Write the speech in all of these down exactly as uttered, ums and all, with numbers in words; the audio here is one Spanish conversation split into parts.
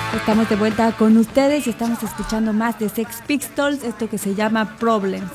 Estamos de vuelta con ustedes y estamos escuchando más de Sex Pistols, esto que se llama Problems.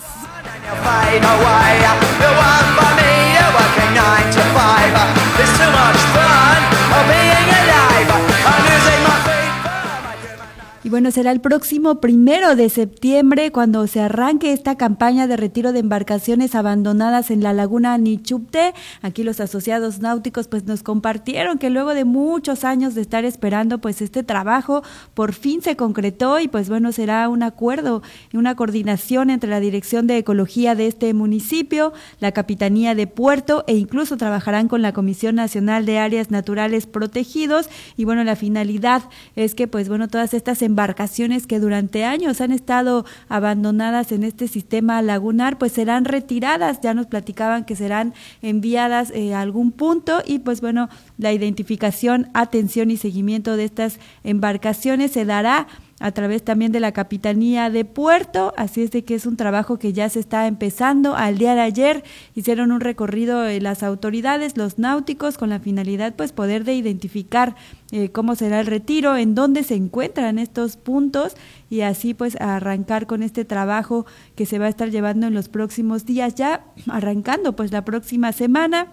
Y bueno, será el próximo primero de septiembre cuando se arranque esta campaña de retiro de embarcaciones abandonadas en la laguna Nichupte. Aquí los asociados náuticos pues nos compartieron que luego de muchos años de estar esperando pues este trabajo por fin se concretó y pues bueno, será un acuerdo y una coordinación entre la Dirección de Ecología de este municipio, la Capitanía de Puerto e incluso trabajarán con la Comisión Nacional de Áreas Naturales Protegidos. Y bueno, la finalidad es que pues bueno, todas estas embarcaciones embarcaciones que durante años han estado abandonadas en este sistema lagunar, pues serán retiradas. Ya nos platicaban que serán enviadas eh, a algún punto y pues bueno, la identificación, atención y seguimiento de estas embarcaciones se dará a través también de la Capitanía de Puerto, así es de que es un trabajo que ya se está empezando. Al día de ayer hicieron un recorrido eh, las autoridades, los náuticos, con la finalidad pues poder de identificar eh, cómo será el retiro, en dónde se encuentran estos puntos y así pues arrancar con este trabajo que se va a estar llevando en los próximos días, ya arrancando pues la próxima semana.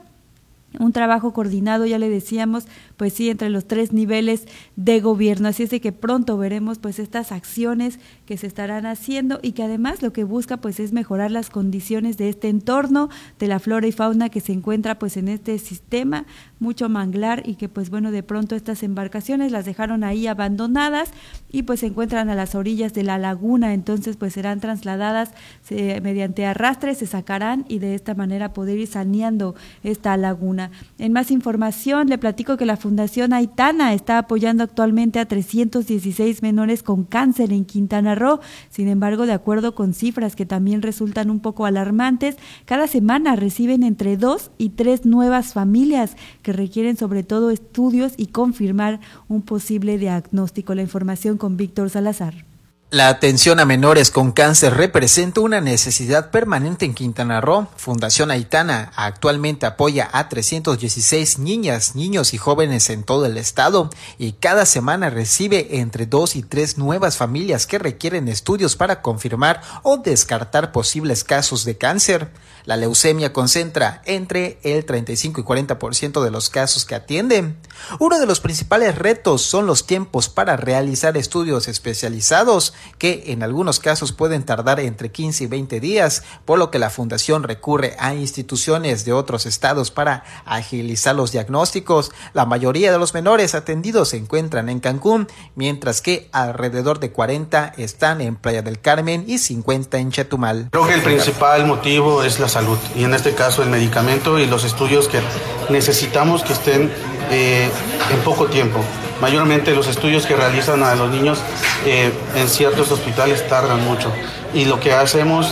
Un trabajo coordinado, ya le decíamos, pues sí, entre los tres niveles de gobierno. Así es de que pronto veremos pues estas acciones que se estarán haciendo y que además lo que busca pues es mejorar las condiciones de este entorno, de la flora y fauna que se encuentra pues en este sistema, mucho manglar y que pues bueno, de pronto estas embarcaciones las dejaron ahí abandonadas y pues se encuentran a las orillas de la laguna, entonces pues serán trasladadas se, mediante arrastre, se sacarán y de esta manera poder ir saneando esta laguna. En más información, le platico que la Fundación Aitana está apoyando actualmente a trescientos dieciséis menores con cáncer en Quintana Roo. Sin embargo, de acuerdo con cifras que también resultan un poco alarmantes, cada semana reciben entre dos y tres nuevas familias que requieren sobre todo estudios y confirmar un posible diagnóstico. La información con Víctor Salazar. La atención a menores con cáncer representa una necesidad permanente en Quintana Roo. Fundación Aitana actualmente apoya a trescientos dieciséis niñas, niños y jóvenes en todo el estado y cada semana recibe entre dos y tres nuevas familias que requieren estudios para confirmar o descartar posibles casos de cáncer. La leucemia concentra entre el treinta y cinco y cuarenta por ciento de los casos que atienden. Uno de los principales retos son los tiempos para realizar estudios especializados, que en algunos casos pueden tardar entre quince y veinte días, por lo que la fundación recurre a instituciones de otros estados para agilizar los diagnósticos. La mayoría de los menores atendidos se encuentran en Cancún, mientras que alrededor de cuarenta están en Playa del Carmen y cincuenta en Chetumal. Creo que el principal motivo es la salud y en este caso el medicamento y los estudios que necesitamos que estén eh, en poco tiempo. Mayormente los estudios que realizan a los niños eh, en ciertos hospitales tardan mucho y lo que hacemos